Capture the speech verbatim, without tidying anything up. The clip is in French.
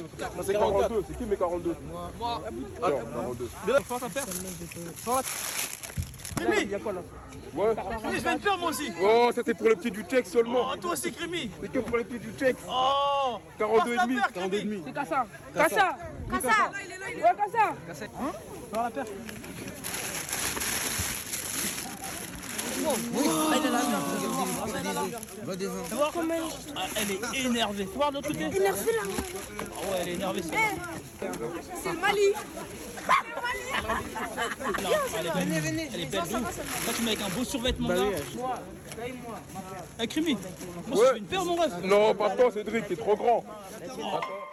c'est quarante-deux, c'est qui mes quarante-deux? Moi. Non, quarante-deux. Force à faire. Crémy, Ouais. je vais une paire moi aussi. Oh, ça c'est pour le petit du check seulement. Oh, toi aussi, Crémy. C'est que pour le petit du check. Oh, quarante-deux et demi. quarante-deux et demi. C'est Kassa. Kassa. Kassa. Ouais, Kassa. Kassa. Hein? Voir la paire. Oui, ah, il est là. Va voir comment elle... Ah, elle est énervée. Tu vois de l'autre côté? Énervée là. Ah ouais, elle est énervée. C'est le Mali. Non, elle est belle. Venez, venez. Elle est belle. Là, tu mets avec un beau survêtement là. Moi, paye-moi. Eh, Crémy, moi, Ouais. c'est une paire, mon ref. Non, pas toi, Cédric, t'es trop grand. Attends.